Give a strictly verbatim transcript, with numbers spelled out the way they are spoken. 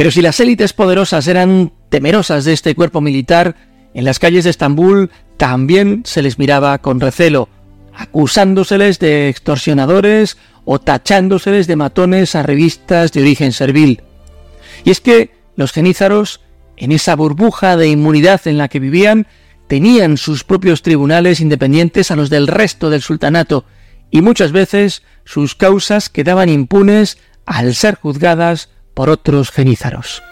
Pero si las élites poderosas eran temerosas de este cuerpo militar, en las calles de Estambul también se les miraba con recelo, acusándoseles de extorsionadores o tachándoseles de matones a revistas de origen servil. Y es que los genízaros, en esa burbuja de inmunidad en la que vivían, tenían sus propios tribunales independientes a los del resto del sultanato, y muchas veces sus causas quedaban impunes al ser juzgadas por otros genízaros.